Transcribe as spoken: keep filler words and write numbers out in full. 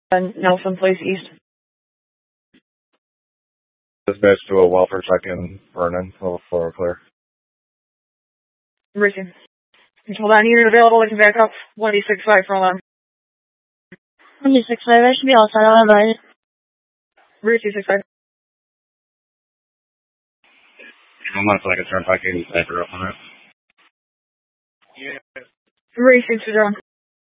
Nelson Place East. Dispatch to a welfare check in Vernon, level four clear. Richard. Hold on, unit available, looking back up. one D six five for alarm. one D six five, I should be outside on my right. Route two six five. I'm on like a turnpike and sniper up on it. Yeah. Route six zero.